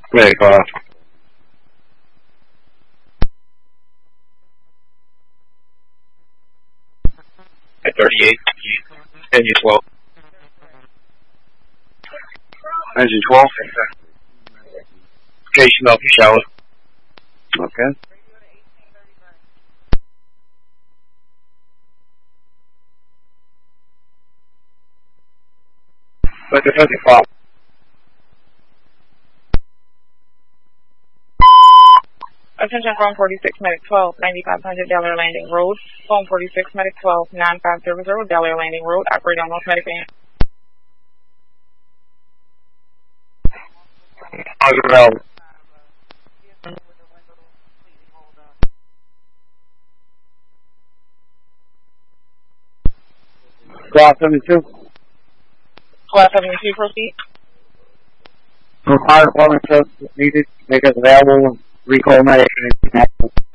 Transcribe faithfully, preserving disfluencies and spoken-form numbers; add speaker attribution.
Speaker 1: Medic off. At thirty-eight, engine twelve. Engine twelve. Location up shower. Okay. But the thirty-five.
Speaker 2: Attention, phone forty-six, Medic twelve, ninety-five hundred Delaware Landing Road. Phone forty-six, Medic twelve, nine five zero zero Delaware Landing Road. Operate on most Medic van.
Speaker 1: Underground. Class seventy-two.
Speaker 2: Class seventy-two, proceed.
Speaker 1: For fire department services needed, make us available. Recall medic.